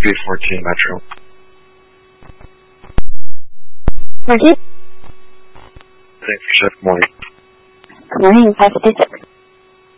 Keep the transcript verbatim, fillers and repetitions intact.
three fourteen Metro. Margie? Thanks for shift. Morning. Good morning, five fifty-six.